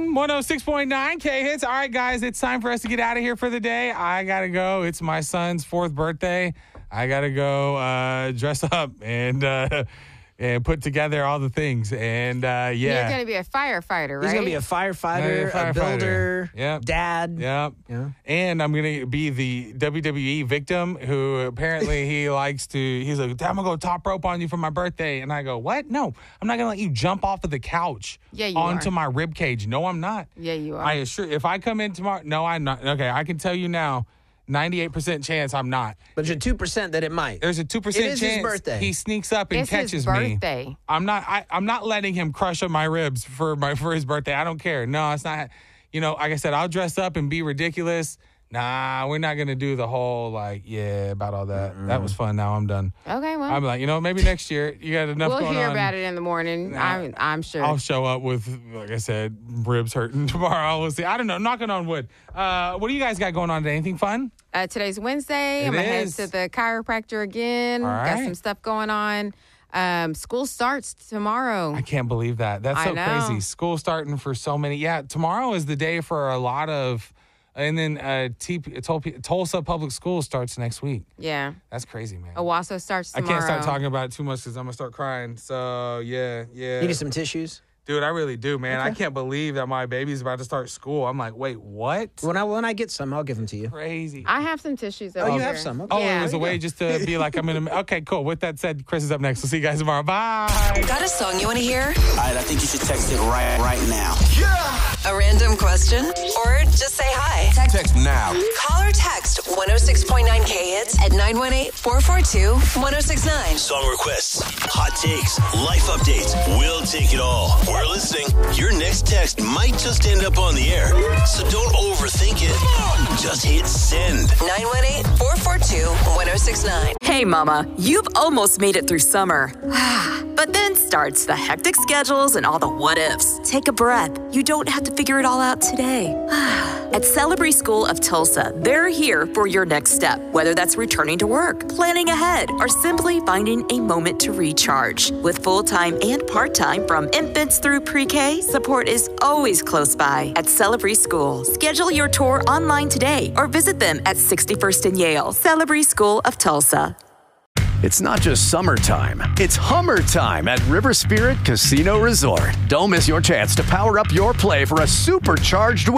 FM 106.9 K-Hits. All right, guys, it's time for us to get out of here for the day. I got to go. It's my son's 4th birthday. I got to go dress up and put together all the things. And, yeah. You're going to be a firefighter, right? He's going to be a firefighter, a builder, dad. Yep. Yeah. And I'm going to be the WWE victim who apparently he's like, I'm going to go top rope on you for my birthday. And I go, what? No, I'm not going to let you jump off of the couch onto my rib cage. No, I'm not. Yeah, you are. If I come in tomorrow, no, I'm not. Okay, I can tell you now. 98% chance I'm not. But there's a 2% that it might. There's a 2% chance his birthday. He sneaks up and catches his me. Birthday. I'm not letting him crush up my ribs for his birthday. I don't care. No, it's not. Like I said, I'll dress up and be ridiculous. Nah, we're not gonna do the whole about all that. Mm-hmm. That was fun. Now I'm done. Okay, well, I'm like, maybe next year. You got enough going on. We'll hear about it in the morning. Nah, I'm sure. I'll show up with, like I said, ribs hurting tomorrow. We'll see. I don't know. Knocking on wood. What do you guys got going on today? Anything fun? Today's Wednesday. I'm gonna head to the chiropractor again. All right. Got some stuff going on. School starts tomorrow. I can't believe that. That's so crazy. School starting for so many. Yeah, tomorrow is the day for a lot of. And then Tulsa Public Schools starts next week. Yeah. That's crazy, man. Owasso starts tomorrow. I can't start talking about it too much because I'm going to start crying. So, yeah. You need some tissues? Dude, I really do, man. Okay. I can't believe that my baby's about to start school. I'm like, wait, what? When I get some, I'll give them to you. Crazy. I have some tissues over you here. have some? Okay. Oh, yeah, it was a way just to be like, I'm in a... Okay, cool. With that said, Chris is up next. We'll see you guys tomorrow. Bye. Got a song you want to hear? All right, I think you should text it right now. Yeah! A random question? Or just say hi. Text now. Call or text 106.9 K-Hits at 918-442-1069. Song requests, hot takes, life updates. We'll take it all. We're listening. Your next text might just end up on the air, so don't overthink it. Just hit send. 918-442-1069. Hey, Mama, you've almost made it through summer. But then starts the hectic schedules and all the what-ifs. Take a breath. You don't have to figure it all out today. At Celebrity School of Tulsa, they're here for your next step, whether that's returning to work, planning ahead, or simply finding a moment to recharge. With full-time and part-time from infants through pre-K, support is always close by at Celebrity School. Schedule your tour online today or visit them at 61st and Yale. Celebrity School of Tulsa. It's not just summertime, it's Hummer time at River Spirit Casino Resort. Don't miss your chance to power up your play for a supercharged